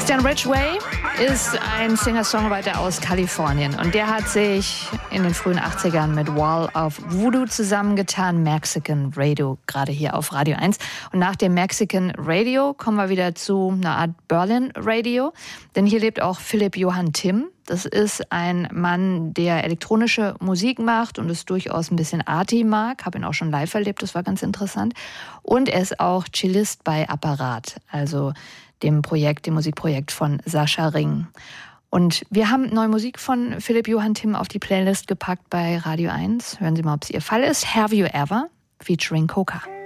Christian Ridgway ist ein Singer-Songwriter aus Kalifornien und der hat sich in den frühen 80ern mit Wall of Voodoo zusammengetan, Mexican Radio, gerade hier auf Radio 1. Und nach dem Mexican Radio kommen wir wieder zu einer Art Berlin Radio, denn hier lebt auch Philipp Johann Timm. Das ist ein Mann, der elektronische Musik macht und es durchaus ein bisschen arty mag. Habe ihn auch schon live erlebt, das war ganz interessant. Und er ist auch Cellist bei Apparat, also dem Musikprojekt von Sascha Ring. Und wir haben neue Musik von Philipp Johann Timm auf die Playlist gepackt bei Radio 1. Hören Sie mal, ob es Ihr Fall ist. Have You Ever? Featuring Coca.